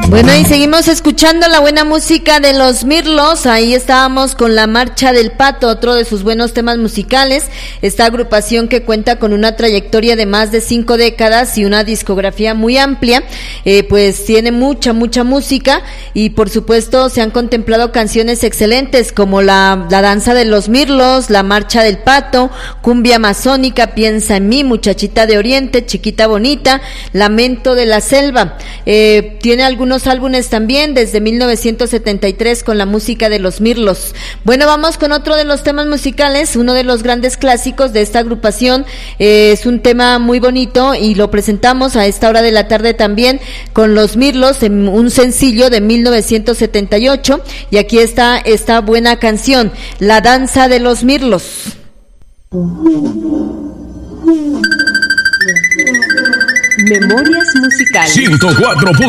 Bueno, y seguimos escuchando la buena música de los Mirlos. Ahí estábamos con La Marcha del Pato, otro de sus buenos temas musicales. Esta agrupación que cuenta con una trayectoria de más de 5 décadas y una discografía muy amplia, pues tiene mucha música, y por supuesto se han contemplado canciones excelentes como la Danza de los Mirlos, La Marcha del Pato, Cumbia Amazónica, Piensa en mí, Muchachita de Oriente, Chiquita Bonita, Lamento de la Selva. Tiene algunos álbumes también desde 1973 con la música de los Mirlos. Bueno, vamos con otro de los temas musicales, uno de los grandes clásicos de esta agrupación. Es un tema muy bonito y lo presentamos a esta hora de la tarde también con los Mirlos, en un sencillo de 1978, y aquí está esta buena canción, La Danza de los Mirlos. Memorias musicales. 104.